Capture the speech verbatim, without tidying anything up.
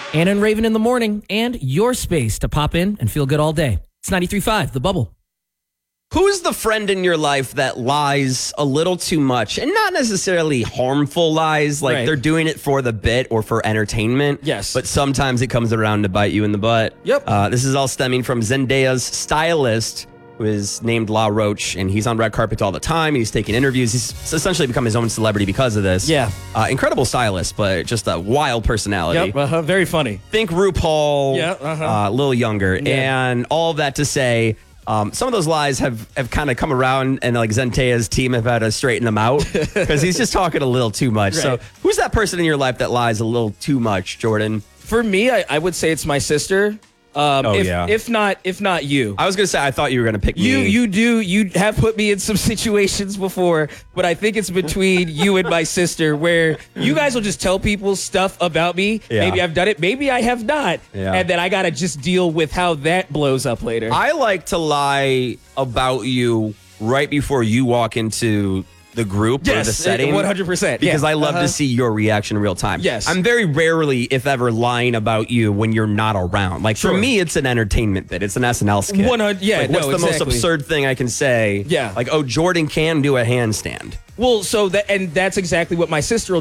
Anna and Raven in the morning, and your space to pop in and feel good all day. It's ninety-three point five, The Bubble. Who's the friend in your life that lies a little too much, and not necessarily harmful lies, like Right. they're doing it for the bit or for entertainment? Yes. But sometimes it comes around to bite you in the butt. Yep. Uh, this is all stemming from Zendaya's stylist, who is named La Roche, and he's on red carpets all the time. He's taking interviews. He's essentially become his own celebrity because of this. Yeah. Uh, incredible stylist, but just a wild personality. Yep, uh-huh, very funny. Think RuPaul, Yeah, uh-huh. uh, a little younger. Yeah. And all of that to say, um, some of those lies have, have kind of come around, and like Zendaya's team have had to straighten them out because he's just talking a little too much. Right. So who's that person in your life that lies a little too much, Jordan? For me, I, I would say it's my sister. Um, Oh, if, yeah. if not, if not you. I was going to say, I thought you were going to pick You me. you do you have put me in some situations before, but I think it's between you and my sister where you guys will just tell people stuff about me. Yeah. Maybe I've done it, maybe I have not, Yeah. and then I gotta just deal with how that blows up later. I like to lie about you right before you walk into the group or the yes, setting. one hundred percent. Because yeah. I love Uh-huh. to see your reaction in real time. Yes. I'm very rarely, if ever, lying about you when you're not around. Like, for Sure. me, it's an entertainment bit. It's an S N L skit. one hundred yeah, Like, what's no, the most exactly. absurd thing I can say? Yeah. Like, oh, Jordan can do a handstand. Well, so that and that's exactly what my sister will